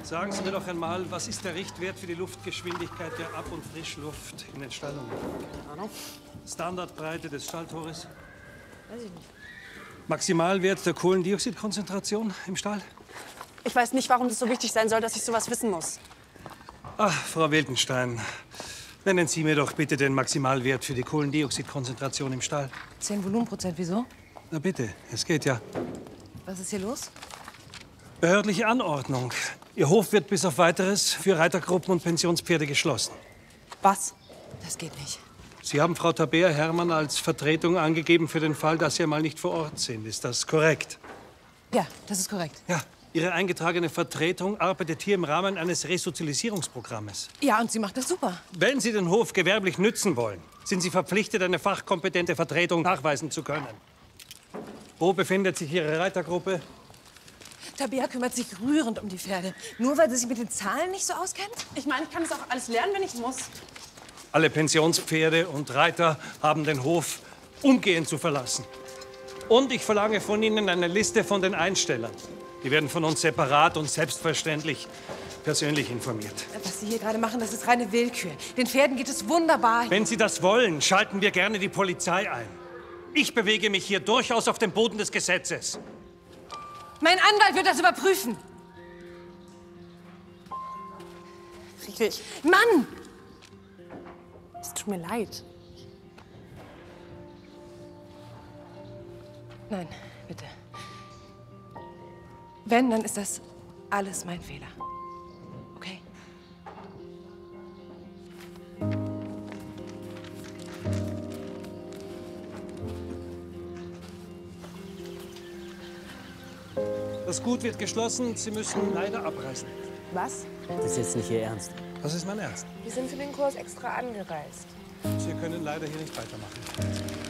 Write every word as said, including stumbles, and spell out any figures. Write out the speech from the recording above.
Sagen Sie mir doch einmal, was ist der Richtwert für die Luftgeschwindigkeit der Ab- und Frischluft in den Stallungen? Keine Ahnung. Standardbreite des Stalltores? Weiß ich nicht. Maximalwert der Kohlendioxidkonzentration im Stall? Ich weiß nicht, warum das so wichtig sein soll, dass ich sowas wissen muss. Ach, Frau Wildenstein, nennen Sie mir doch bitte den Maximalwert für die Kohlendioxidkonzentration im Stall. Zehn Volumenprozent, wieso? Na bitte, es geht ja. Was ist hier los? Behördliche Anordnung. Ihr Hof wird bis auf Weiteres für Reitergruppen und Pensionspferde geschlossen. Was? Das geht nicht. Sie haben Frau Tabea Herrmann als Vertretung angegeben für den Fall, dass Sie einmal nicht vor Ort sind. Ist das korrekt? Ja, das ist korrekt. Ja. Ihre eingetragene Vertretung arbeitet hier im Rahmen eines Resozialisierungsprogrammes. Ja, und sie macht das super. Wenn Sie den Hof gewerblich nützen wollen, sind Sie verpflichtet, eine fachkompetente Vertretung nachweisen zu können. Wo befindet sich Ihre Reitergruppe? Tabea kümmert sich rührend um die Pferde. Nur weil sie sich mit den Zahlen nicht so auskennt? Ich meine, ich kann das auch alles lernen, wenn ich muss. Alle Pensionspferde und Reiter haben den Hof umgehend zu verlassen. Und ich verlange von Ihnen eine Liste von den Einstellern. Die werden von uns separat und selbstverständlich persönlich informiert. Was Sie hier gerade machen, das ist reine Willkür. Den Pferden geht es wunderbar. Wenn Sie das wollen, schalten wir gerne die Polizei ein. Ich bewege mich hier durchaus auf dem Boden des Gesetzes. Mein Anwalt wird das überprüfen. Friedrich, Mann! es tut mir leid. Nein, bitte. Wenn, dann ist das alles mein Fehler. Okay? Das Gut wird geschlossen. Sie müssen leider abreisen. Was? Das ist jetzt nicht Ihr Ernst. Das ist mein Ernst. Wir sind für den Kurs extra angereist. Sie können leider hier nicht weitermachen.